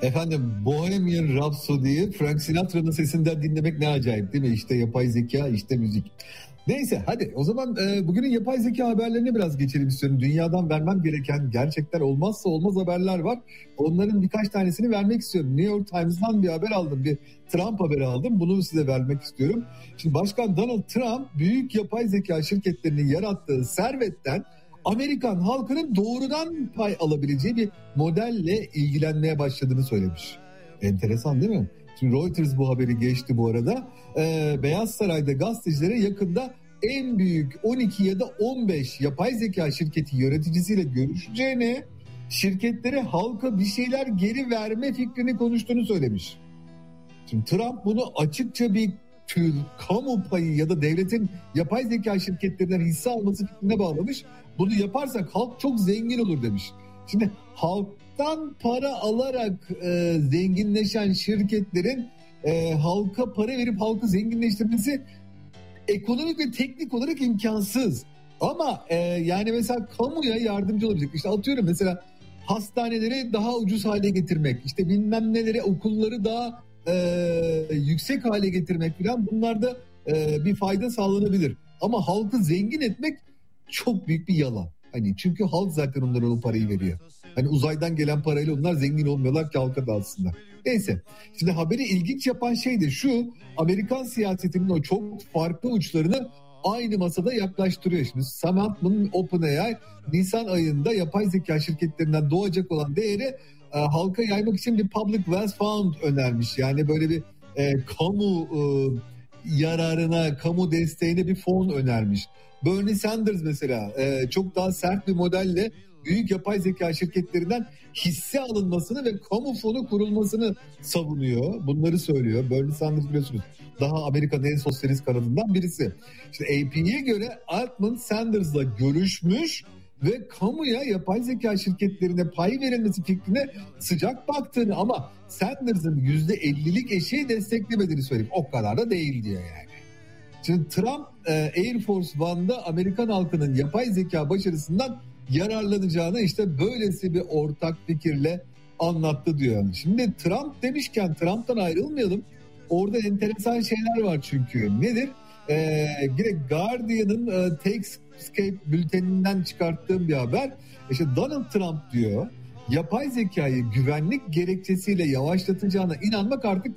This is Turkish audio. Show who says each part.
Speaker 1: Efendim, Bohemian Rhapsody'yi Frank Sinatra'nın sesinden dinlemek ne acayip değil mi? İşte yapay zeka, işte müzik. Neyse, hadi o zaman bugünün yapay zeka haberlerine biraz geçelim istiyorum. Dünyadan vermem gereken gerçekten olmazsa olmaz haberler var. Onların birkaç tanesini vermek istiyorum. New York Times'dan bir haber aldım. Bir Trump haberi aldım. Bunu size vermek istiyorum. Şimdi Başkan Donald Trump büyük yapay zeka şirketlerinin yarattığı servetten Amerikan halkının doğrudan pay alabileceği bir modelle ilgilenmeye başladığını söylemiş. Enteresan değil mi? Şimdi Reuters bu haberi geçti bu arada. Beyaz Saray'da gazetecilere yakında en büyük 12 ya da 15 yapay zeka şirketi yöneticisiyle görüşeceğini, şirketlere halka bir şeyler geri verme fikrini konuştuğunu söylemiş. Şimdi Trump bunu açıkça bir tür kamu payı ya da devletin yapay zeka şirketlerinden hisse alması fikrine bağlamış. Bunu yaparsak halk çok zengin olur demiş. Şimdi halktan para alarak zenginleşen şirketlerin halka para verip halkı zenginleştirmesi ekonomik ve teknik olarak imkansız. Ama yani mesela kamuya yardımcı olacak. İşte atıyorum mesela hastaneleri daha ucuz hale getirmek, işte bilmem neleri, okulları daha yüksek hale getirmek falan, bunlarda bir fayda sağlanabilir. Ama halkı zengin etmek çok büyük bir yalan. Hani çünkü halk zaten onlara o parayı veriyor. Hani uzaydan gelen parayla onlar zengin olmuyorlar ki halka dağıtsınlar. Neyse. Şimdi haberi ilginç yapan şey de şu: Amerikan siyasetinin o çok farklı uçlarını aynı masada yaklaştırıyor. Şimdi Sam Altman, OpenAI Nisan ayında yapay zeka şirketlerinden doğacak olan değeri halka yaymak için bir Public Wealth Fund önermiş. Yani böyle bir kamu yararına, kamu desteğine bir fon önermiş. Bernie Sanders mesela çok daha sert bir modelle büyük yapay zeka şirketlerinden hisse alınmasını ve kamu fonu kurulmasını savunuyor. Bunları söylüyor. Bernie Sanders biliyorsunuz daha Amerika'nın en sosyalist kanadından birisi. İşte AP'ye göre Altman Sanders'la görüşmüş ve kamuya yapay zeka şirketlerine pay verilmesi fikrine sıcak baktığını, ama Sanders'ın %50'lik eşeği desteklemediğini söyleyip o kadar da değil diyor yani. Şimdi Trump Air Force One'da Amerikan halkının yapay zeka başarısından yararlanacağını işte böylesi bir ortak fikirle anlattı diyor. Şimdi Trump demişken Trump'tan ayrılmayalım. Orada enteresan şeyler var çünkü. Nedir? Yine Guardian'ın Techscape bülteninden çıkarttığım bir haber. İşte Donald Trump diyor, yapay zekayı güvenlik gerekçesiyle yavaşlatacağına inanmak artık